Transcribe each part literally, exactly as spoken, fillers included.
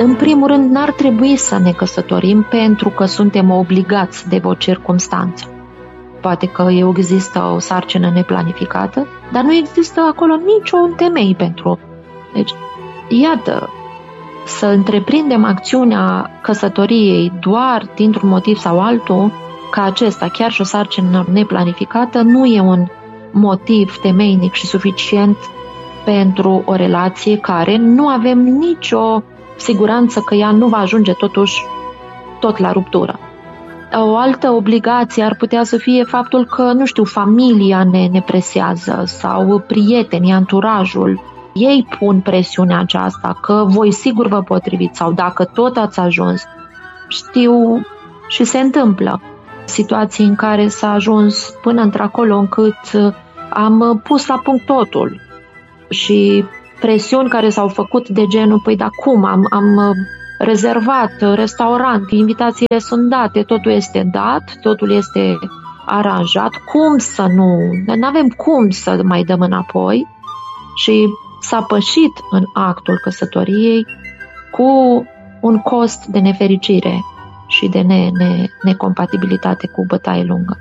În primul rând, n-ar trebui să ne căsătorim pentru că suntem obligați de o circumstanță. Poate că există o sarcină neplanificată, dar nu există acolo niciun temei pentru. Deci, iată, să întreprindem acțiunea căsătoriei doar dintr-un motiv sau altul, ca acesta, chiar și o sarcină neplanificată, nu e un motiv temeinic și suficient pentru o relație care nu avem nicio siguranță că ea nu va ajunge totuși tot la ruptură. O altă obligație ar putea să fie faptul că, nu știu, familia ne, ne presează sau prietenii, anturajul. Ei pun presiunea aceasta că voi sigur vă potriviți sau dacă tot ați ajuns. Știu și se întâmplă situații în care s-a ajuns până într-acolo încât am pus la punct totul și presiuni care s-au făcut de genul, păi da cum, am, am rezervat restaurant, invitațiile sunt date, totul este dat, totul este aranjat, cum să nu, nu avem cum să mai dăm înapoi și s-a pășit în actul căsătoriei cu un cost de nefericire și de ne, ne, necompatibilitate cu bătaie lungă.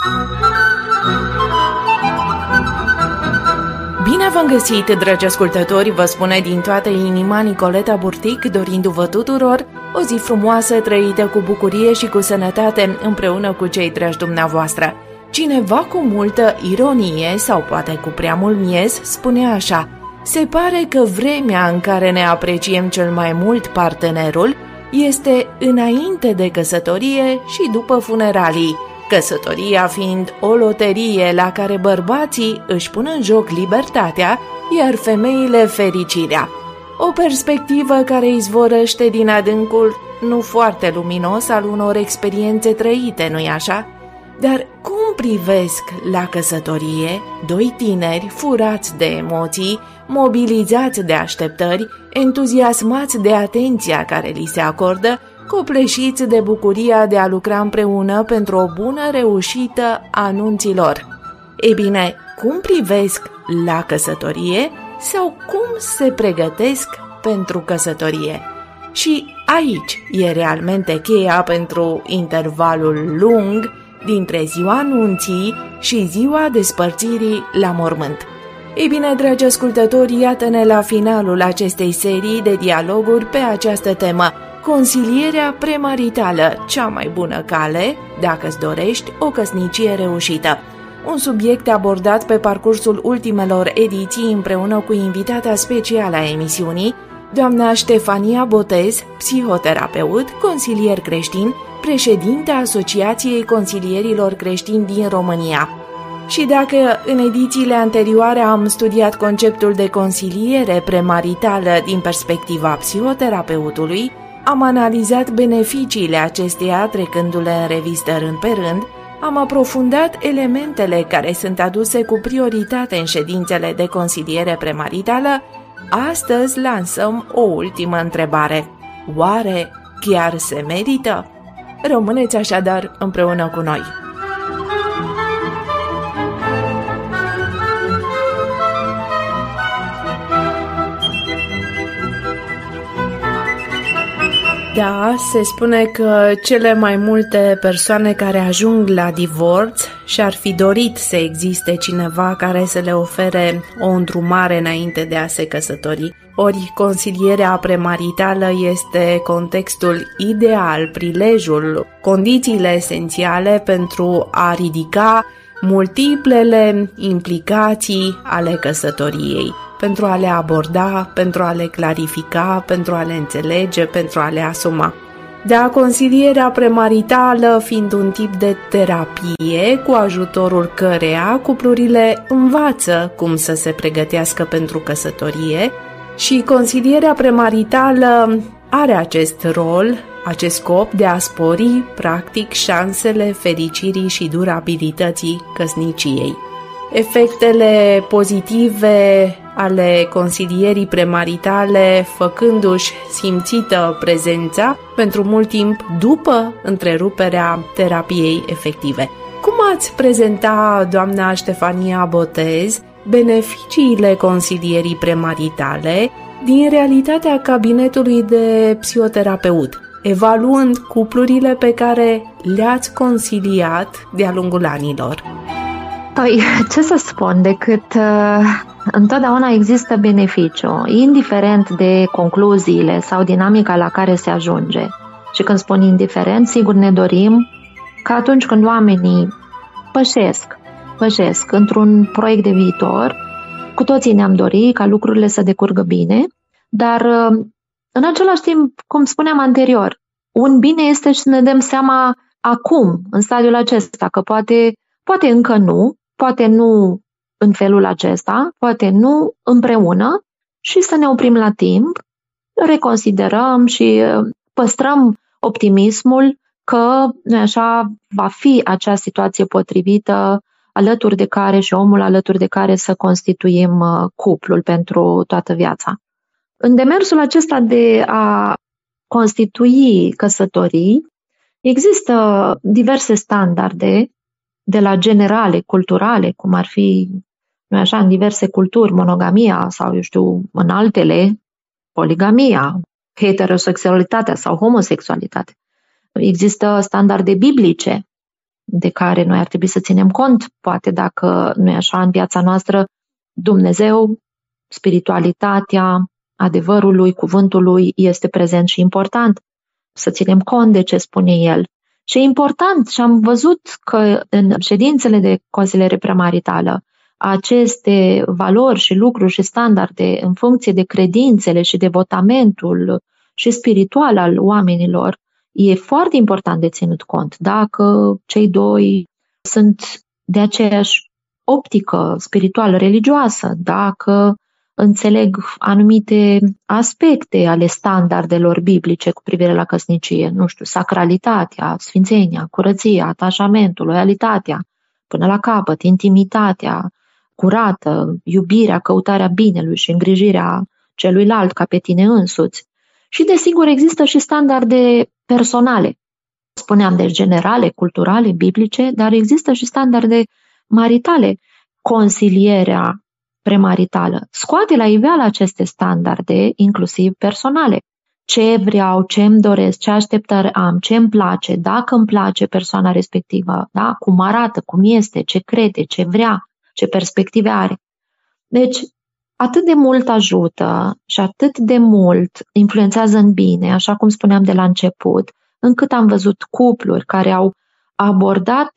Bine v-am găsit, dragi ascultători, vă spune din toată inima Nicoleta Burtic, dorindu-vă tuturor o zi frumoasă, trăită cu bucurie și cu sănătate împreună cu cei dragi dumneavoastră. Cineva cu multă ironie sau poate cu prea mult miez spune așa: se pare că vremea în care ne apreciem cel mai mult partenerul este înainte de căsătorie și după funeralii, căsătoria fiind o loterie la care bărbații își pun în joc libertatea, iar femeile fericirea. O perspectivă care izvorăște din adâncul nu foarte luminos al unor experiențe trăite, nu-i așa? Dar cum privesc la căsătorie doi tineri furați de emoții, mobilizați de așteptări, entuziasmați de atenția care li se acordă, copleșiți de bucuria de a lucra împreună pentru o bună reușită a anunților? Ei bine, cum privesc la căsătorie sau cum se pregătesc pentru căsătorie? Și aici e realmente cheia pentru intervalul lung dintre ziua anunții și ziua despărțirii la mormânt. Ei bine, dragi ascultători, iată-ne la finalul acestei serii de dialoguri pe această temă: consilierea premaritală, cea mai bună cale dacă îți dorești o căsnicie reușită. Un subiect abordat pe parcursul ultimelor ediții împreună cu invitata specială a emisiunii, doamna Ștefania Botez, psihoterapeut, consilier creștin, președinte Asociației Consilierilor Creștini din România. Și dacă în edițiile anterioare am studiat conceptul de consiliere premaritală din perspectiva psihoterapeutului, am analizat beneficiile acesteia trecându-le în revistă rând pe rând, am aprofundat elementele care sunt aduse cu prioritate în ședințele de consiliere premaritală, astăzi lansăm o ultimă întrebare. Oare chiar se merită? Rămâneți așadar împreună cu noi. Da, se spune că cele mai multe persoane care ajung la divorț și-ar fi dorit să existe cineva care să le ofere o îndrumare înainte de a se căsători. Ori consilierea premaritală este contextul ideal, prilejul, condițiile esențiale pentru a ridica multiplele implicații ale căsătoriei, pentru a le aborda, pentru a le clarifica, pentru a le înțelege, pentru a le asuma. Da, consilierea premaritală fiind un tip de terapie cu ajutorul căreia cuplurile învață cum să se pregătească pentru căsătorie și consilierea premaritală are acest rol, acest scop de a spori, practic, șansele fericirii și durabilității căsniciei. Efectele pozitive ale consilierii premaritale făcându-și simțită prezența pentru mult timp după întreruperea terapiei efective. Cum ați prezenta, doamna Ștefania Botez, beneficiile consilierii premaritale din realitatea cabinetului de psihoterapeut, evaluând cuplurile pe care le-ați consiliat de-a lungul anilor? Păi, ce să spun, decât uh, întotdeauna există beneficiu, indiferent de concluziile sau dinamica la care se ajunge. Și când spun indiferent, sigur ne dorim că atunci când oamenii pășesc, pășesc într-un proiect de viitor, cu toții ne-am dorit ca lucrurile să decurgă bine, dar în același timp, cum spuneam anterior, un bine este să ne dăm seama acum, în stadiul acesta, că poate, poate încă nu, poate nu în felul acesta, poate nu împreună și să ne oprim la timp, reconsiderăm și păstrăm optimismul că, nu așa, va fi acea situație potrivită alături de care și omul alături de care să constituim cuplul pentru toată viața. În demersul acesta de a constitui căsătorii, există diverse standarde, de la generale, culturale, cum ar fi, nu așa, în diverse culturi, monogamia sau, eu știu, în altele, poligamia, heterosexualitatea sau homosexualitatea. Există standarde biblice de care noi ar trebui să ținem cont, poate dacă nu e așa în viața noastră, Dumnezeu, spiritualitatea, adevărul lui, cuvântul lui este prezent și important, să ținem cont de ce spune el. Și e important, și am văzut că în ședințele de consiliere premaritală, aceste valori și lucruri și standarde în funcție de credințele și devotamentul și spiritual al oamenilor, e foarte important de ținut cont. Dacă cei doi sunt de aceeași optică spirituală religioasă, dacă înțeleg anumite aspecte ale standardelor biblice cu privire la căsnicie, nu știu, sacralitatea, sfințenia, curăția, atașamentul, loialitatea, până la capăt, intimitatea curată, iubirea, căutarea binelui și îngrijirea celuilalt ca pe tine însuți. Și desigur există și standarde personale, spuneam, deci generale, culturale, biblice, dar există și standarde maritale. Consilierea premaritală scoate la iveală aceste standarde, inclusiv personale. Ce vreau, ce îmi doresc, ce așteptări am, ce îmi place, dacă îmi place persoana respectivă, da? Cum arată, cum este, ce crede, ce vrea, ce perspective are. Deci, atât de mult ajută și atât de mult influențează în bine, așa cum spuneam de la început, încât am văzut cupluri care au abordat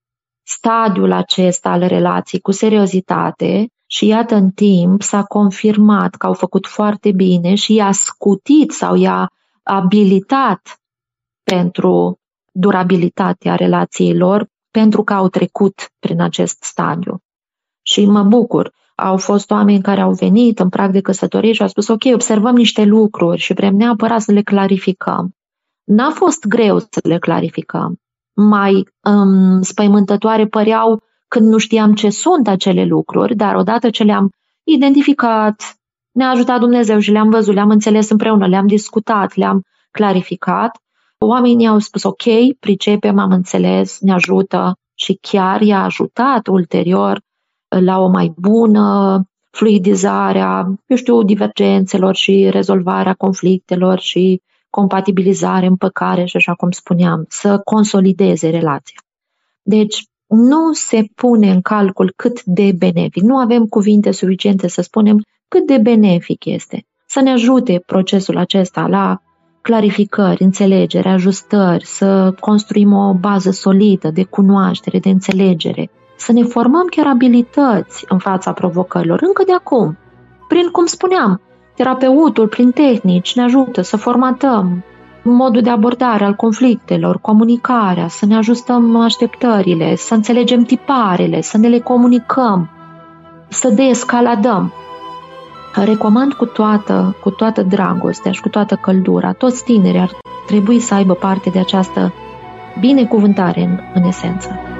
stadiul acesta al relației cu seriozitate și iată în timp s-a confirmat că au făcut foarte bine și i-a scutit sau i-a abilitat pentru durabilitatea relațiilor, pentru că au trecut prin acest stadiu. Și mă bucur. Au fost oameni care au venit în prag de căsătorie și au spus, ok, observăm niște lucruri și vrem neapărat să le clarificăm. N-a fost greu să le clarificăm. Mai um, spăimântătoare păreau când nu știam ce sunt acele lucruri, dar odată ce le-am identificat, ne-a ajutat Dumnezeu și le-am văzut, le-am înțeles împreună, le-am discutat, le-am clarificat, oamenii au spus, ok, pricepem, am înțeles, ne ajută și chiar i-a ajutat ulterior la o mai bună fluidizare a, eu știu, divergențelor și rezolvarea conflictelor și compatibilizare, împăcare și așa cum spuneam, să consolideze relația. Deci nu se pune în calcul cât de benefic, nu avem cuvinte suficiente să spunem cât de benefic este. Să ne ajute procesul acesta la clarificări, înțelegere, ajustări, să construim o bază solidă de cunoaștere, de înțelegere, să ne formăm chiar abilități în fața provocărilor, încă de acum. Prin, cum spuneam, terapeutul, prin tehnici, ne ajută să formatăm modul de abordare al conflictelor, comunicarea, să ne ajustăm așteptările, să înțelegem tiparele, să ne le comunicăm, să deescaladăm. Recomand cu toată, cu toată dragostea și cu toată căldura, toți tinerii ar trebui să aibă parte de această binecuvântare în, în esență.